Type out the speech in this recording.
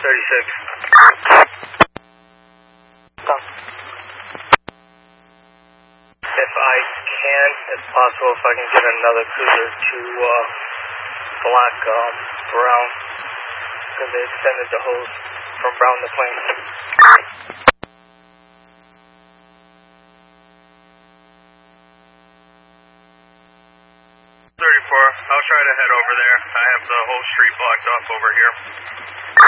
If I can, it's possible if I can get another cruiser to block Brown, because they extended the hose from Brown to Plain. 34, I'll try to head over there. I have the whole street blocked off over here.